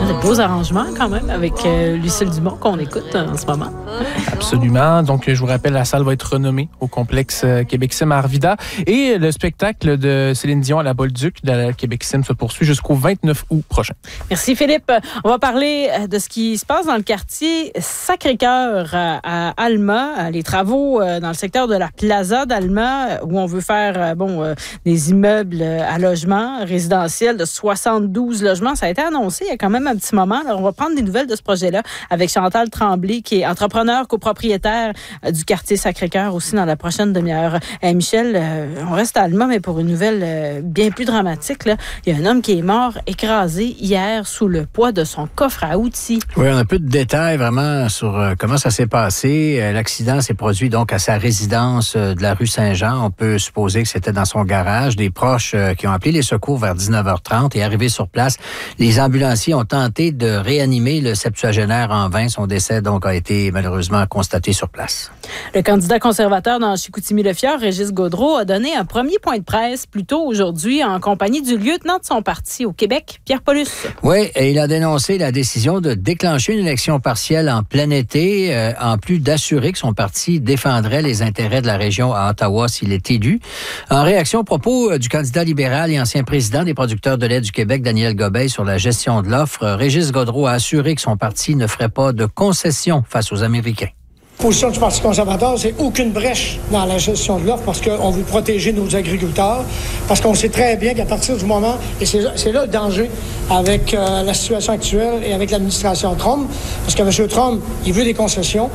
de beaux arrangements quand même avec Lucille Dumont qu'on écoute en ce moment. Absolument. Donc, je vous rappelle, la salle va être renommée au complexe Québec Sim à Arvida. Et le spectacle de Céline Dion à la Bolduc de la Québec Sim se poursuit jusqu'au 29 août prochain. Merci Philippe. On va parler de ce qui se passe dans le quartier Sacré-Cœur à Alma. Les travaux dans le secteur de la Plaza d'Alma où on veut faire des immeubles à logement résidentiel de 72 logements. Ça a été annoncé il y a quand même un petit moment. Alors, on va prendre des nouvelles de ce projet-là avec Chantal Tremblay qui est entrepreneur, copropriétaire du quartier Sacré-Cœur aussi dans la prochaine demi-heure. Michel, on reste à Alma, mais pour une nouvelle bien plus dramatique. Là. Il y a un homme qui est mort écrasé hier sous le poids de son coffre à outils. Oui, on a peu de détails vraiment sur comment ça s'est passé. L'accident s'est produit donc à sa résidence de la rue Saint-Jean. On peut supposer que c'était dans son garage. Des proches qui ont appelé les secours vers 19h30 et arrivés sur place, les ambulanciers ont tenté de réanimer le septuagénaire en vain. Son décès donc a été malheureusement constaté sur place. Le candidat conservateur dans Chicoutimi-Le-Fjord, Régis Gaudreault, a donné un premier point de presse plus tôt aujourd'hui en compagnie du lieutenant de son parti au Québec, Pierre Paulus. Oui, et il a dénoncé la décision de déclencher une élection partielle en plein été, en plus d'assurer que son parti défendrait les intérêts de la région à Ottawa s'il est élu. En réaction aux propos du candidat libéral et ancien président des producteurs de lait du Québec, Daniel Gobeil, sur la gestion de l'offre, Régis Gaudreault a assuré que son parti ne ferait pas de concessions face aux Américains. La position du Parti conservateur, c'est aucune brèche dans la gestion de l'offre parce qu'on veut protéger nos agriculteurs, parce qu'on sait très bien qu'à partir du moment, et c'est là le danger avec la situation actuelle et avec l'administration Trump, parce que M. Trump, il veut des concessions.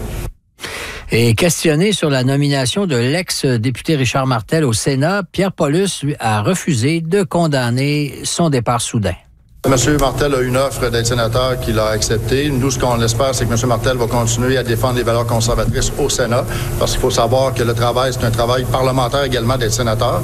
Et questionné sur la nomination de l'ex-député Richard Martel au Sénat, Pierre Paulus lui a refusé de condamner son départ soudain. M. Martel a une offre d'être sénateur qu'il a acceptée. Nous, ce qu'on espère, c'est que M. Martel va continuer à défendre les valeurs conservatrices au Sénat, parce qu'il faut savoir que le travail, c'est un travail parlementaire également d'être sénateur.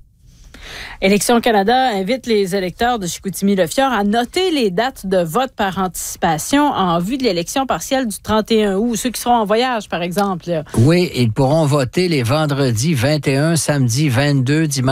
Élections Canada invite les électeurs de Chicoutimi-Le-Fjord à noter les dates de vote par anticipation en vue de l'élection partielle du 31 août. Ceux qui seront en voyage, par exemple. Oui, ils pourront voter les vendredis 21, samedi 22, dimanche